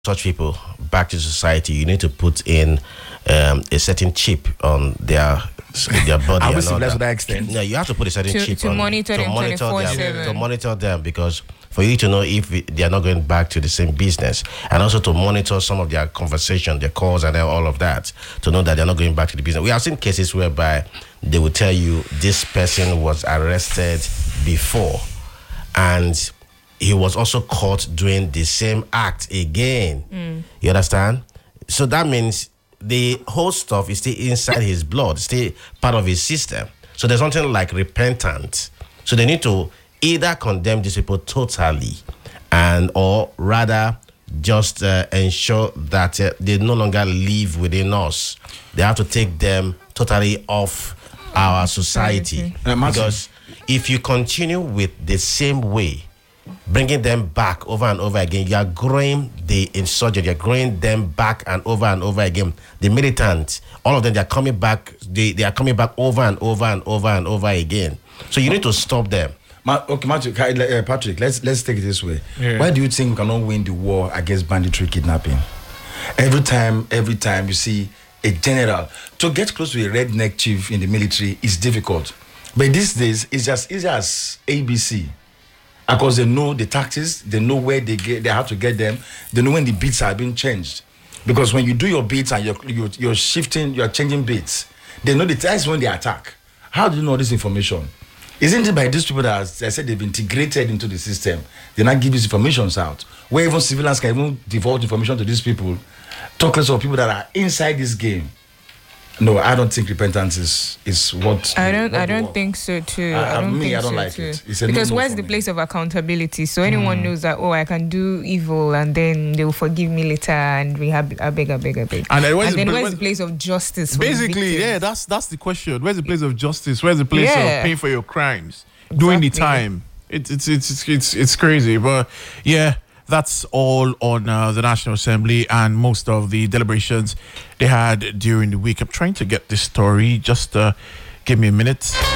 such people back to society, you need to put in a certain chip on their body. Are we civilized to that extent? Yeah, you have to put a certain chip to on monitor them 24/7. to monitor them, because for you to know if they are not going back to the same business, and also to monitor some of their conversation, their calls, and all of that, to know that they're not going back to the business. We have seen cases whereby they will tell you this person was arrested before, and he was also caught doing the same act again. You understand? So that means the whole stuff is still inside his blood, still part of his system. So there's something like repentant. So they need to either condemn these people totally, or rather just ensure that they no longer live within us. They have to take them totally off our society. Because if you continue with the same way, bringing them back over and over again, you are growing the insurgent, you're growing them back and over again. The militant, all of them, they are coming back, they are coming back over and over again. So you need to stop them. Patrick, let's take it this way. Yeah. Why do you think we cannot win the war against banditry kidnapping? Every time you see a general, to get close to a redneck chief in the military is difficult. But these days, it's just easy as ABC. Because they know the tactics, they know where they have to get them, they know when the beats are being changed. Because when you do your beats and you're shifting, you're changing beats, they know the times when they attack. How do you know this information? Isn't it by these people that, as I said, they've integrated into the system? They now give these informations out, where even civilians can even devote information to these people. Talk less of people that are inside this game. No, I don't think repentance is what. I don't think so too. I don't like it. Because where's the place of accountability? So anyone knows that, I can do evil and then they will forgive me later and we have a big. And then where's the place of justice? Basically, that's the question. Where's the place of justice? Where's the place of paying for your crimes? Exactly. Doing the time. It's crazy, but yeah. That's all on the National Assembly and most of the deliberations they had during the week. I'm trying to get this story. Just give me a minute.